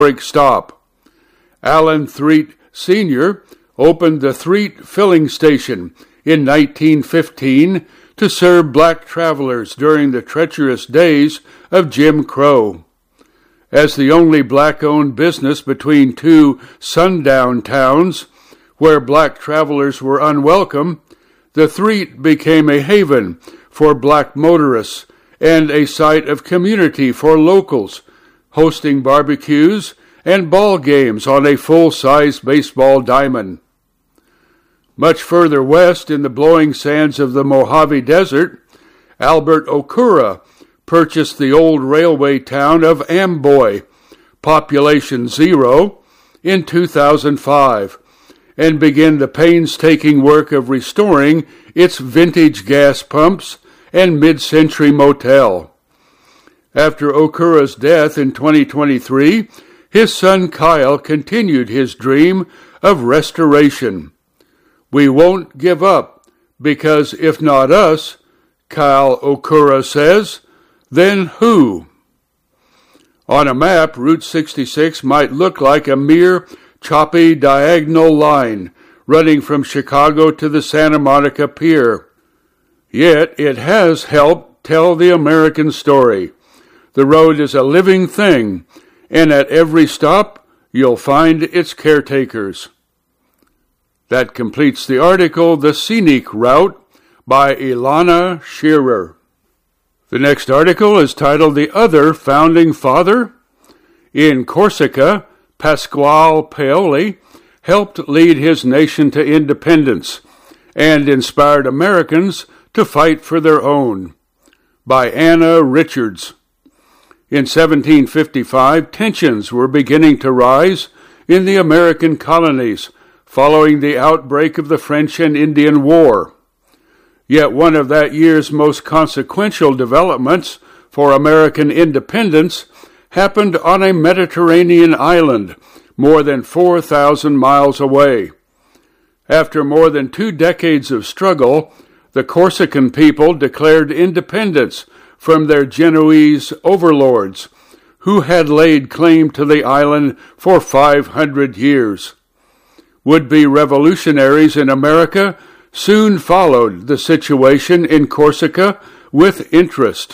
stop. Alan Threet Sr. opened the Threet Filling Station in 1915 to serve black travelers during the treacherous days of Jim Crow. As the only black-owned business between two sundown towns where black travelers were unwelcome, the Threet became a haven for black motorists and a site of community for locals, hosting barbecues and ball games on a full-size baseball diamond. Much further west in the blowing sands of the Mojave Desert, Albert Okura purchased the old railway town of Amboy, population 0, in 2005, and began the painstaking work of restoring its vintage gas pumps and mid-century motel. After Okura's death in 2023, his son Kyle continued his dream of restoration. We won't give up, because if not us, Kyle Okura says, then who? On a map, Route 66 might look like a mere choppy diagonal line running from Chicago to the Santa Monica Pier. Yet it has helped tell the American story. The road is a living thing, and at every stop you'll find its caretakers. That completes the article, The Scenic Route, by Ilana Shearer. The next article is titled The Other Founding Father. In Corsica, Pasquale Paoli helped lead his nation to independence and inspired Americans to fight for their own. By Anna Richards. In 1755, tensions were beginning to rise in the American colonies following the outbreak of the French and Indian War. Yet one of that year's most consequential developments for American independence happened on a Mediterranean island more than 4,000 miles away. After more than 2 decades of struggle, the Corsican people declared independence from their Genoese overlords, who had laid claim to the island for 500 years. Would-be revolutionaries in America soon followed the situation in Corsica with interest.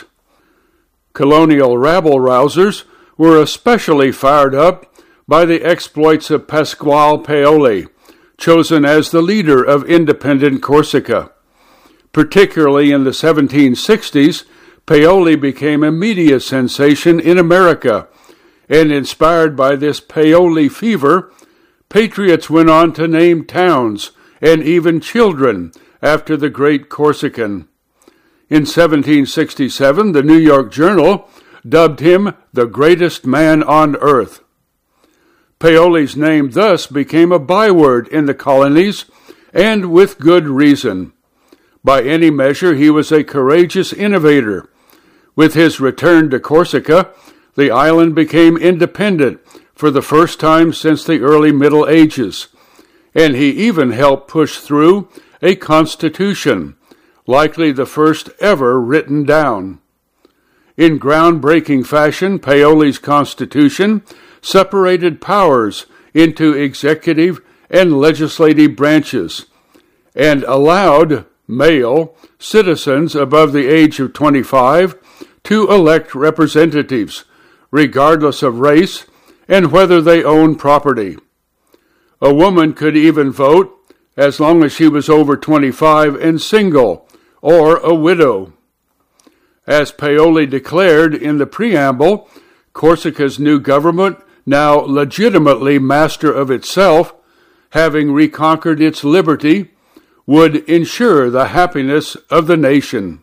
Colonial rabble-rousers were especially fired up by the exploits of Pasquale Paoli, chosen as the leader of independent Corsica. Particularly in the 1760s, Paoli became a media sensation in America, and inspired by this Paoli fever, patriots went on to name towns and even children after the great Corsican. In 1767, the New York Journal dubbed him the greatest man on earth. Paoli's name thus became a byword in the colonies, and with good reason. By any measure, he was a courageous innovator. With his return to Corsica, the island became independent for the first time since the early Middle Ages, and he even helped push through a constitution, likely the first ever written down. In groundbreaking fashion, Paoli's constitution separated powers into executive and legislative branches, and allowed male citizens above the age of 25 to elect representatives, regardless of race and whether they own property. A woman could even vote as long as she was over 25 and single, or a widow. As Paoli declared in the preamble, Corsica's new government, now legitimately master of itself, having reconquered its liberty, would ensure the happiness of the nation.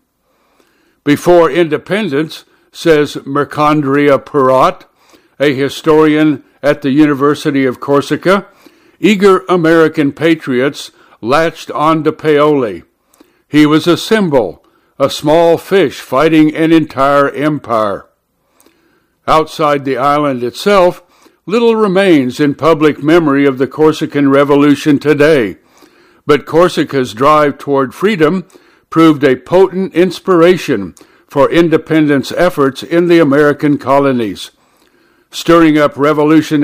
Before independence, says Mercandria Perrott, a historian at the University of Corsica, eager American patriots latched on to Paoli. He was a symbol, a small fish fighting an entire empire. Outside the island itself, little remains in public memory of the Corsican Revolution today, but Corsica's drive toward freedom proved a potent inspiration for independence efforts in the American colonies. stirring up revolutionary